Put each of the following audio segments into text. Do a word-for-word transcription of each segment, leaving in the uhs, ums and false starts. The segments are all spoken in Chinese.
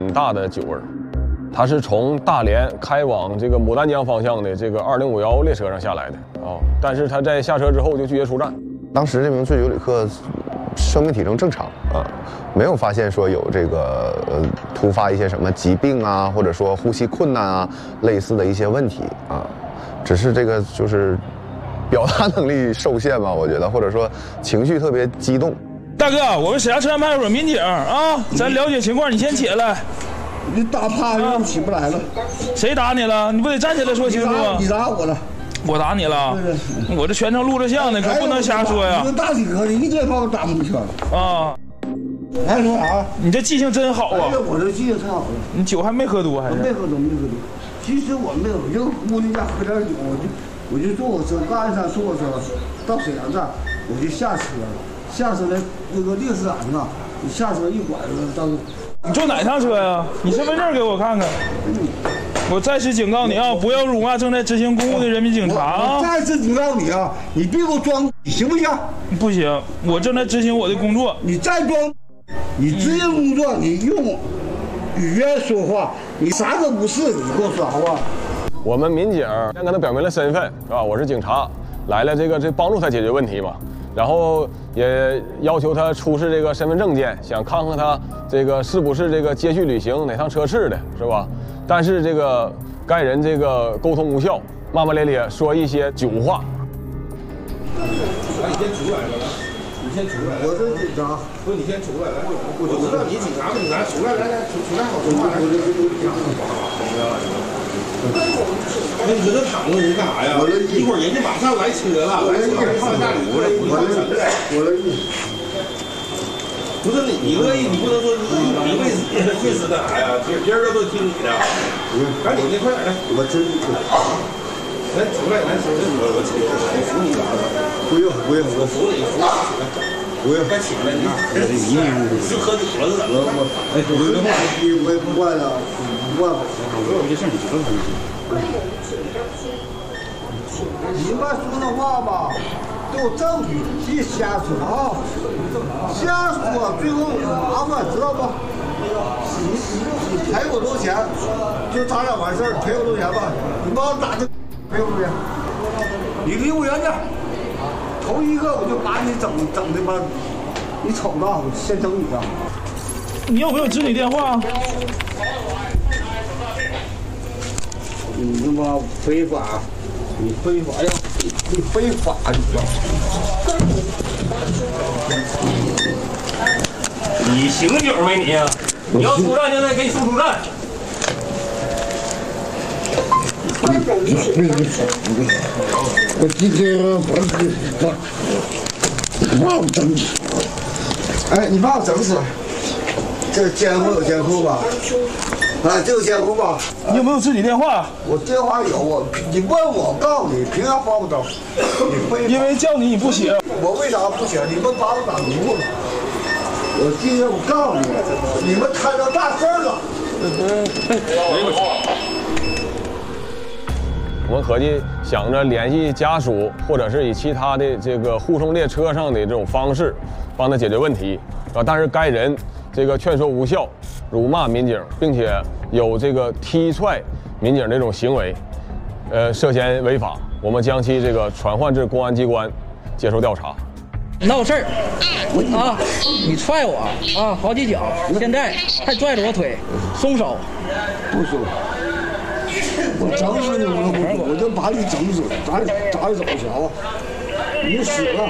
很大的酒味儿。他是从大连开往这个牡丹江方向的这个二零五幺列车上下来的啊，但是他在下车之后就拒绝出站。 当时这名醉酒旅客生命体征正常啊，没有发现说有这个呃突发一些什么疾病啊，或者说呼吸困难啊类似的一些问题啊，只是这个就是表达能力受限吧，我觉得，或者说情绪特别激动。 大哥，我们沈阳车站派出所民警啊，咱了解情况，你先起来。 你打趴下起不来了， 谁打你了？你不得站起来说清楚啊！ 你打我了， 我打你了，我这全程录着像呢，可不能瞎说呀！ 你大体格，你一直把我打蒙圈了啊！ 还说啥？ 你这记性真好啊！ 我这记性太好了。 你酒还没喝多还是？ 没喝多，没喝多。其实我没有，就姑娘家喝点酒，我就我就坐火车，大安山坐火车到沈阳站，我就下车了。下车的那个烈士栏啊，你下车一拐子到。 你坐哪趟车呀？你身份证给我看看。我再次警告你啊，不要辱骂正在执行公务的人民警察啊！ 我再次警告你啊，你别给我装，行不行？ 不行，我正在执行我的工作。 你再装，你执行工作，你用语言说话，你啥都不是，你给我说好不好？ 我们民警先跟他表明了身份，是吧？我是警察，来了这个这帮助他解决问题嘛。然后也要求他出示这个身份证件，想看看他这个是不是这个接续旅行哪趟车次的，是吧？但是这个该人这个沟通无效，骂骂咧咧说一些酒话。 来，你先出来了，你先出来。 我是警察， 不，你先出来，来，我知道你警察，你来出来，来来出出来，好说话来。那你搁这躺着，你干啥呀？一会儿人家马上来车了，来车了，上下流了，不上车了。 我乐意。 不是你，你乐意，你不能说你你为为死干啥呀？别别人都听你的。赶紧的，快点来！ 我真是。 来出来，来出来，我我起来，我扶你干啥？ 不用不用， 我扶你，扶你。 不用， 快起来！你就喝酒了是怎么？ 我哎，我我我不惯了，不惯。 我有些事你知道就行。 你们说那话吧，都有证据，别瞎说啊！瞎说最后麻烦，知道不？你你你赔我多少钱？就咱俩完事儿，赔我多少钱吧？你把我打的赔我多少钱？你离我远点。头一个我就把你整整的吧，你瞅着，我先整你啊！ 你有没有子女电话？ 你他妈非法，你非法呀！你非法，你知道吗？ 你醒酒没你？你要出站，现在给你送出站。 我今天把把把我整死！哎，你把我整死！这监控有监控吧？啊，这有监控吧？ 你有没有自己电话？ 我电话有，我你问我，告诉你，凭啥把我整？你非因为叫你你不行。 我为啥不行？你们把我打迷糊了。我今天我告诉你，你们摊到大事了。 我们合计想着联系家属，或者是以其他的这个护送列车上的这种方式，帮他解决问题，啊，但是该人这个劝说无效，辱骂民警，并且有这个踢踹民警这种行为，呃，涉嫌违法，我们将其这个传唤至公安机关接受调查。 闹事儿啊！你踹我啊，好几脚，现在还拽着我腿，松手！ 不松。我整死你！我我就把你整死，咋咋怎么着啊？你死了！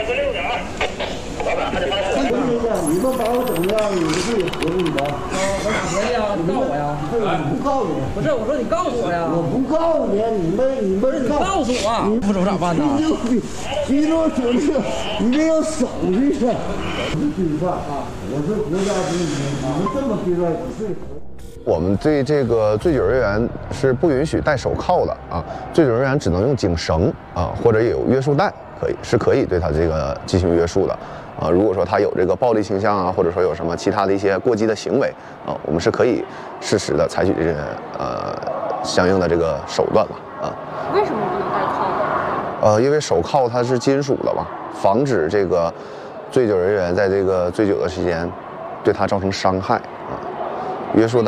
你们把我整这样，你们自己合计吧。 我咋合计啊？你告我呀？ 我不告诉你。 不是，我说你告诉我呀。 我不告诉你，你们你们你告诉我，你不走咋办呢？ 你你说说这，你这有手续是？不是军犯啊，我是国家公民，你们这么对待我是。 我们对这个醉酒人员是不允许戴手铐的啊，醉酒人员只能用警绳啊，或者有约束带，可以是可以对他这个进行约束的啊。如果说他有这个暴力倾向啊，或者说有什么其他的一些过激的行为啊，我们是可以适时的采取这个呃相应的这个手段了啊。 为什么不能戴铐呢？ 呃，因为手铐它是金属的嘛，防止这个醉酒人员在这个醉酒的期间对他造成伤害啊。约束带。